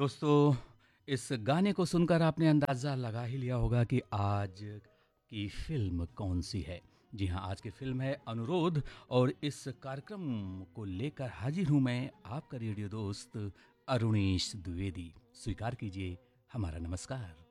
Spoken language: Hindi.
दोस्तों, इस गाने को सुनकर आपने अंदाज़ा लगा ही लिया होगा कि आज की फ़िल्म कौन-सी है। जी हाँ, आज की फ़िल्म है अनुरोध और इस कार्यक्रम को लेकर हाज़िर हूँ मैं, आपका रेडियो दोस्त अरुणेश द्विवेदी। स्वीकार कीजिए हमारा नमस्कार।